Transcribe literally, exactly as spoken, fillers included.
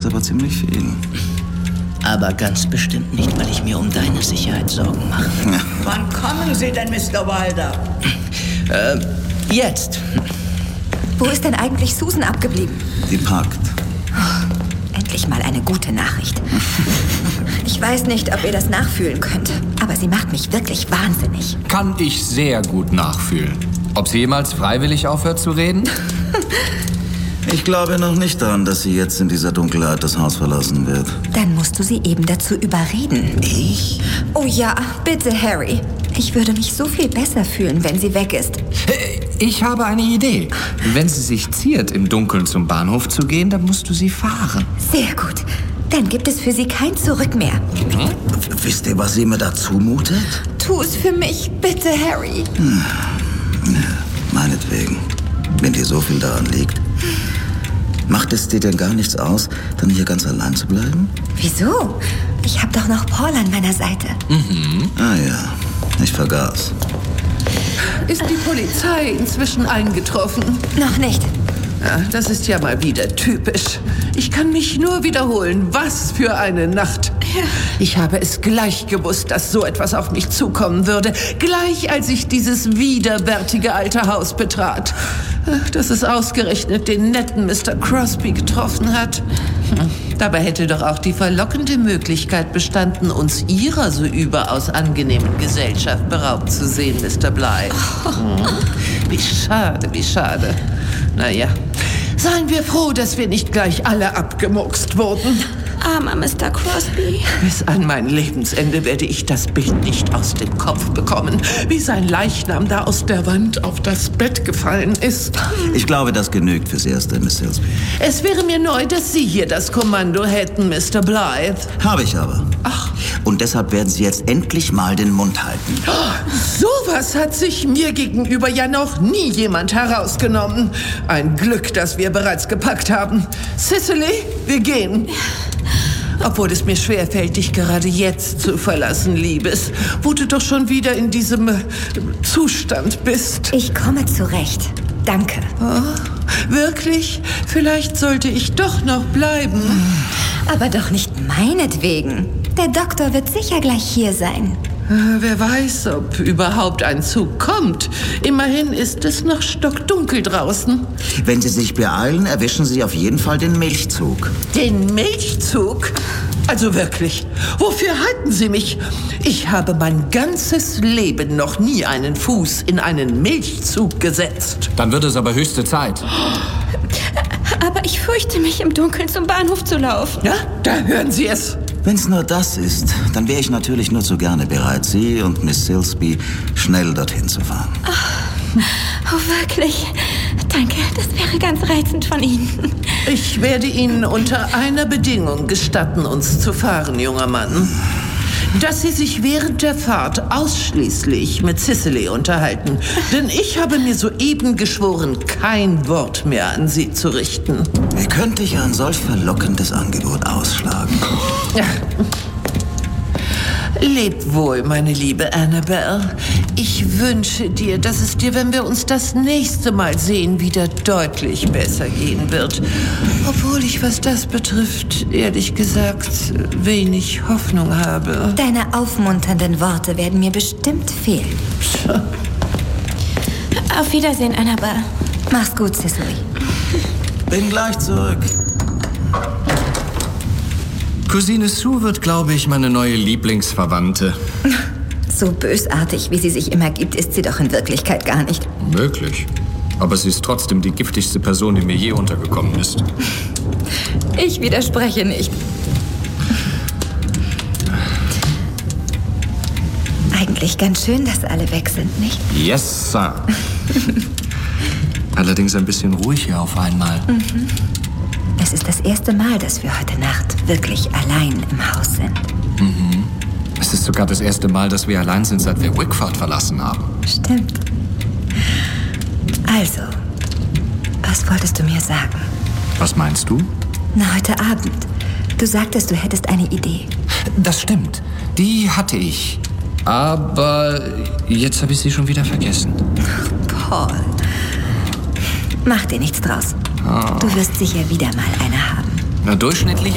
aber ziemlich viel. Aber ganz bestimmt nicht, weil ich mir um deine Sicherheit Sorgen mache. Ja. Wann kommen Sie denn, Mister Wilder? Äh, jetzt. Wo ist denn eigentlich Susan abgeblieben? Die parkt. Oh, endlich mal eine gute Nachricht. Ich weiß nicht, ob ihr das nachfühlen könnt, aber sie macht mich wirklich wahnsinnig. Kann ich sehr gut nachfühlen. Ob sie jemals freiwillig aufhört zu reden? Ich glaube noch nicht daran, dass sie jetzt in dieser Dunkelheit das Haus verlassen wird. Dann musst du sie eben dazu überreden. Ich? Oh ja, bitte, Harry. Ich würde mich so viel besser fühlen, wenn sie weg ist. Ich habe eine Idee. Wenn sie sich ziert, im Dunkeln zum Bahnhof zu gehen, dann musst du sie fahren. Sehr gut. Dann gibt es für sie kein Zurück mehr. Hm? Wisst ihr, was sie mir da zumutet? Tu es für mich, bitte, Harry. Hm. Ja, meinetwegen. Wenn dir so viel daran liegt. Macht es dir denn gar nichts aus, dann hier ganz allein zu bleiben? Wieso? Ich habe doch noch Paul an meiner Seite. Mhm. Ah ja, ich vergaß. Ist die Polizei inzwischen eingetroffen? Noch nicht. Ja, das ist ja mal wieder typisch. Ich kann mich nur wiederholen. Was für eine Nacht. Ich habe es gleich gewusst, dass so etwas auf mich zukommen würde. Gleich als ich dieses widerwärtige alte Haus betrat. Dass es ausgerechnet den netten Mister Crosby getroffen hat. Dabei hätte doch auch die verlockende Möglichkeit bestanden, uns Ihrer so überaus angenehmen Gesellschaft beraubt zu sehen, Mister Blythe. Hm. Wie schade, wie schade. Naja, seien wir froh, dass wir nicht gleich alle abgemuckst wurden. Armer Mister Crosby. Bis an mein Lebensende werde ich das Bild nicht aus dem Kopf bekommen, wie sein Leichnam da aus der Wand auf das Bett gefallen ist. Ich glaube, das genügt fürs Erste, Miss Silsby. Es wäre mir neu, dass Sie hier das Kommando hätten, Mister Blythe. Habe ich aber. Ach. Und deshalb werden Sie jetzt endlich mal den Mund halten. Sowas hat sich mir gegenüber ja noch nie jemand herausgenommen. Ein Glück, dass wir bereits gepackt haben. Cicely, wir gehen. Obwohl es mir schwerfällt, dich gerade jetzt zu verlassen, Liebes, wo du doch schon wieder in diesem äh, Zustand bist. Ich komme zurecht. Danke. Oh, wirklich? Vielleicht sollte ich doch noch bleiben. Aber doch nicht meinetwegen. Der Doktor wird sicher gleich hier sein. Äh, wer weiß, ob überhaupt ein Zug kommt. Immerhin ist es noch stockdunkel draußen. Wenn Sie sich beeilen, erwischen Sie auf jeden Fall den Milchzug. Den Milchzug? Also wirklich, wofür halten Sie mich? Ich habe mein ganzes Leben noch nie einen Fuß in einen Milchzug gesetzt. Dann wird es aber höchste Zeit. Aber ich fürchte mich, im Dunkeln zum Bahnhof zu laufen. Ja, da hören Sie es. Wenn es nur das ist, dann wäre ich natürlich nur zu gerne bereit, Sie und Miss Silsby schnell dorthin zu fahren. Oh, oh, wirklich? Danke, das wäre ganz reizend von Ihnen. Ich werde Ihnen unter einer Bedingung gestatten, uns zu fahren, junger Mann. Dass Sie sich während der Fahrt ausschließlich mit Cicely unterhalten. Denn ich habe mir soeben geschworen, kein Wort mehr an Sie zu richten. Wie könnte ich ein solch verlockendes Angebot ausschlagen? Ja. Leb wohl, meine liebe Annabelle. Ich wünsche dir, dass es dir, wenn wir uns das nächste Mal sehen, wieder deutlich besser gehen wird. Obwohl ich, was das betrifft, ehrlich gesagt, wenig Hoffnung habe. Deine aufmunternden Worte werden mir bestimmt fehlen. Auf Wiedersehen, Annabelle. Mach's gut, Cicely. Bin gleich zurück. Cousine Sue wird, glaube ich, meine neue Lieblingsverwandte. So bösartig, wie sie sich immer gibt, ist sie doch in Wirklichkeit gar nicht. Möglich. Aber sie ist trotzdem die giftigste Person, die mir je untergekommen ist. Ich widerspreche nicht. Eigentlich ganz schön, dass alle weg sind, nicht? Yes, Sir. Allerdings ein bisschen ruhig hier auf einmal. Mhm. Es ist das erste Mal, dass wir heute Nacht wirklich allein im Haus sind. Mhm. Es ist sogar das erste Mal, dass wir allein sind, seit wir Wickford verlassen haben. Stimmt. Also, was wolltest du mir sagen? Was meinst du? Na, heute Abend. Du sagtest, du hättest eine Idee. Das stimmt. Die hatte ich. Aber jetzt habe ich sie schon wieder vergessen. Paul. Mach dir nichts draus. Oh. Du wirst sicher wieder mal eine haben. Na, durchschnittlich